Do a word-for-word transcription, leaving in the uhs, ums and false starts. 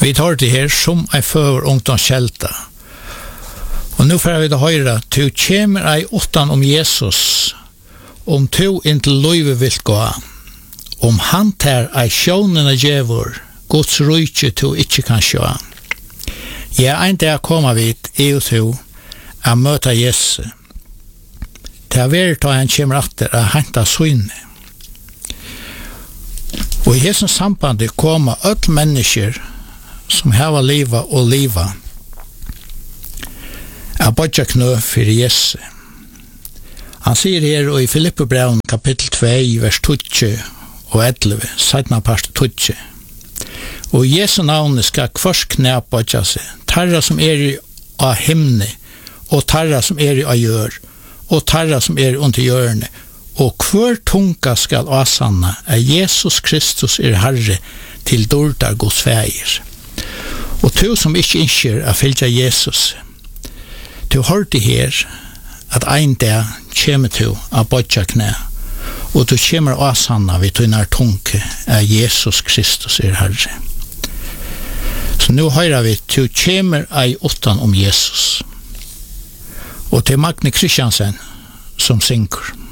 Vi tar det her som ei før ungdomskjelta. Og nu får vi da høyre, du kommer ei åttan om Jesus, om du inntil løyve vil gå, om han tar ei sjånene djevor, Guds rujtje du ikke kan sjå. Jeg er en dag koma vidt, jeg og du, a møta Jesus. Det er vært da han kommer atter a henta søyne. Og i hesen sambandet koma öll mennesker som hava liva og liva a bodja knø fyrir Jesu. Han sier her og i Filippebraun kapittel två, vers tjugo og elleve, sætna part tjugo. Og i Jesu navnet skal kvars knæ bodja seg, tarra som er i av himne, og tarra som er i av jør, og tarra som er under jørne, og hver tunga skal asanna at Jesus Kristus er Herre til dårdar Guds feir. Og du som ikke innskjer a fylgja Jesus, du hørte her at ein dag kommer du a bodja knæ, og du kommer asanna vid tunnar tunke at Jesus Kristus er Herre. Så nu høyrer vi, du kommer ei åttan om Jesus. Og til Magne Kristiansen som synger.